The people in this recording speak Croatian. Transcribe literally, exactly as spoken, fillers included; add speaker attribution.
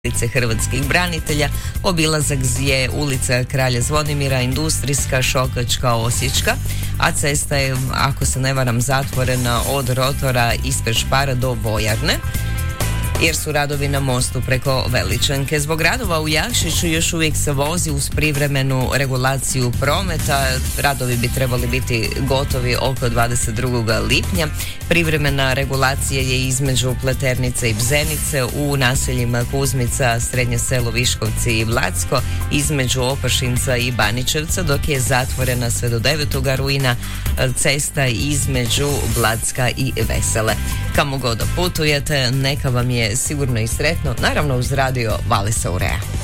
Speaker 1: hrvatskih branitelja. Obilazak je ulica Kralja Zvonimira, Industrijska, Šokačka, Osječka, a cesta je, ako se ne varam, zatvorena od Rotora ispred Špara do Vojarne, jer su radovi na mostu preko Veličanke. Zbog radova u Jakšiću još uvijek se vozi uz privremenu regulaciju prometa. Radovi bi trebali biti gotovi oko dvadeset drugog lipnja. Privremena regulacija je između Pleternice i Bzenice, u naseljima Kuzmica, Srednje selo, Viškovci i Vlatsko, između Opašinca i Baničevca, dok je zatvorena sve do devetog rujna cesta između Blatska i Vesele. Kamo god da putujete, neka vam je sigurno i sretno, naravno uz radio Valisa Urea.